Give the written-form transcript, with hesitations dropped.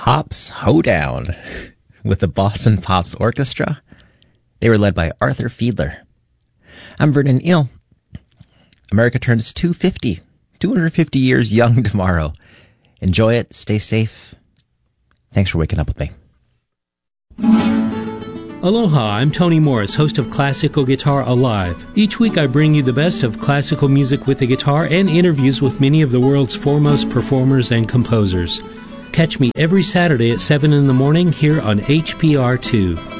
Pops Hoedown with the Boston Pops Orchestra. They were led by Arthur Fiedler. I'm Vernon Eel. America turns 250 years young tomorrow. Enjoy it. Stay safe. Thanks for waking up with me. Aloha, I'm Tony Morris, host of Classical Guitar Alive. Each week I bring you the best of classical music with the guitar and interviews with many of the world's foremost performers and composers. Catch me every Saturday at 7 in the morning here on HPR2.